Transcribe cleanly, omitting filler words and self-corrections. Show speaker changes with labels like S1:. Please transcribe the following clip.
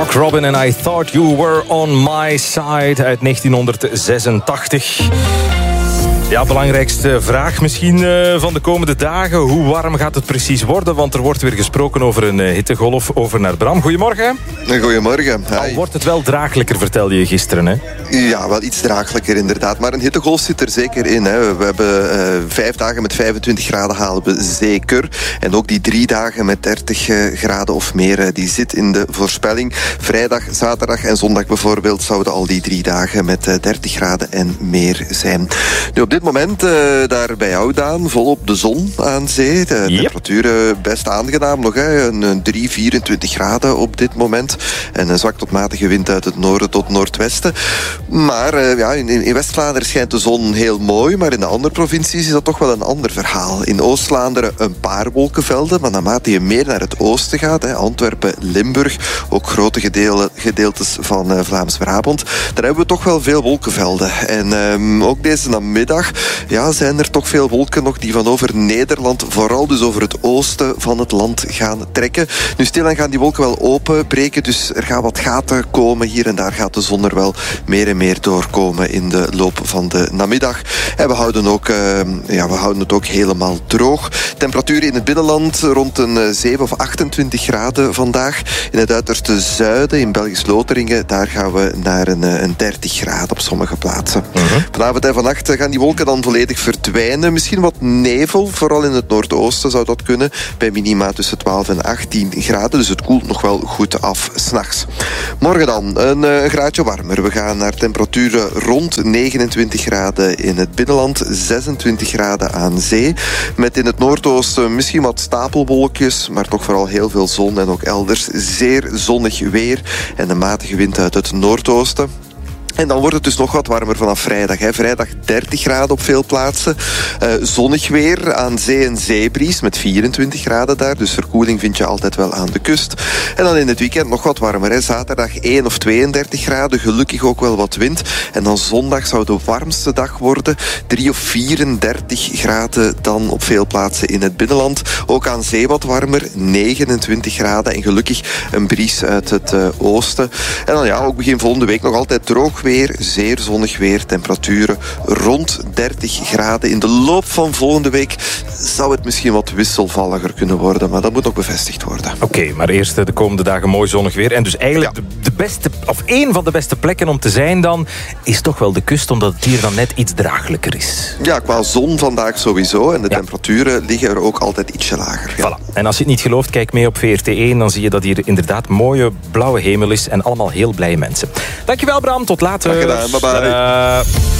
S1: Mark Robin en I Thought You Were On My Side uit 1986. Ja, belangrijkste vraag misschien van de komende dagen. Hoe warm gaat het precies worden? Want er wordt weer gesproken over een hittegolf. Over naar Bram. Goedemorgen.
S2: Goedemorgen.
S1: Al wordt het wel draaglijker, vertelde je gisteren, hè?
S2: Ja, wel iets draaglijker inderdaad. Maar een hittegolf zit er zeker in. Hè. We hebben 5 dagen met 25 graden halen we zeker. En ook die 3 dagen met 30 graden of meer, die zit in de voorspelling. Vrijdag, zaterdag en zondag bijvoorbeeld zouden al die 3 dagen met 30 graden en meer zijn. Nu, op dit moment, daar bij jou, Daan, volop de zon aan zee. De temperaturen best aangenaam nog. Hè. Een 24 graden op dit moment. En een zwak tot matige wind uit het noorden tot noordwesten. Maar in West-Vlaanderen schijnt de zon heel mooi. Maar in de andere provincies is dat toch wel een ander verhaal. In Oost-Vlaanderen een paar wolkenvelden. Maar naarmate je meer naar het oosten gaat, hè, Antwerpen, Limburg, ook grote gedeeltes van Vlaams-Brabant, daar hebben we toch wel veel wolkenvelden. En ook deze namiddag zijn er toch veel wolken nog die van over Nederland, vooral dus over het oosten van het land gaan trekken. Nu stilaan gaan die wolken wel openbreken, dus er gaan wat gaten komen. Hier en daar gaat de zon er wel meer en meer doorkomen in de loop van de namiddag. En we houden het ook helemaal droog. Temperaturen in het binnenland rond een 7 of 28 graden vandaag. In het uiterste zuiden, in Belgisch-Lotharingen, daar gaan we naar een 30 graden op sommige plaatsen. Vanavond en vannacht gaan die wolken dan volledig verdwijnen. Misschien wat nevel, vooral in het noordoosten zou dat kunnen. Bij minima tussen 12 en 18 graden. Dus het koelt nog wel goed af 's nachts. Morgen dan een graadje warmer. We gaan naar temperaturen rond 29 graden in het binnenland. 26 graden aan zee. Met in het noordoosten misschien wat stapelwolkjes. Maar toch vooral heel veel zon. En ook elders zeer zonnig weer. En een matige wind uit het noordoosten. En dan wordt het dus nog wat warmer vanaf vrijdag. Hè. Vrijdag 30 graden op veel plaatsen. Zonnig weer, aan zee en zeebries met 24 graden daar. Dus verkoeling vind je altijd wel aan de kust. En dan in het weekend nog wat warmer. Hè. Zaterdag 1 of 32 graden. Gelukkig ook wel wat wind. En dan zondag zou de warmste dag worden. 3 of 34 graden dan op veel plaatsen in het binnenland. Ook aan zee wat warmer. 29 graden. En gelukkig een bries uit het oosten. En dan ook begin volgende week nog altijd droog weer, zeer zonnig weer, temperaturen rond 30 graden. In de loop van volgende week zou het misschien wat wisselvalliger kunnen worden, maar dat moet nog bevestigd worden.
S1: Oké, maar eerst de komende dagen mooi zonnig weer. En dus eigenlijk de beste, of één van de beste plekken om te zijn dan, is toch wel de kust, omdat het hier dan net iets draaglijker is.
S2: Ja, qua zon vandaag sowieso. En de temperaturen liggen er ook altijd ietsje lager. Ja.
S1: Voilà. En als je het niet gelooft, kijk mee op VRT1. Dan zie je dat hier inderdaad mooie blauwe hemel is en allemaal heel blije mensen. Dankjewel, Bram. Tot later.
S2: Graag gedaan. Bye bye.